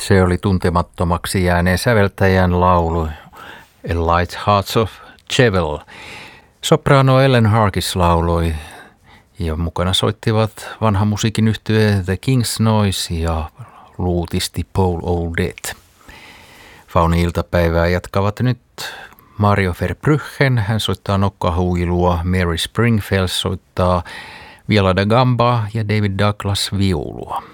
Se oli tuntemattomaksi jääneen säveltäjän laulu A Light Hearts of Chevel. Soprano Ellen Harkis lauloi ja mukana soittivat vanha musiikin yhtye The King's Noise ja luutisti Paul O'Det. Fauni-iltapäivää jatkavat nyt Mario Verbruggen, hän soittaa nokkahuilua, Mary Springfield soittaa viola da gamba ja David Douglas viulua.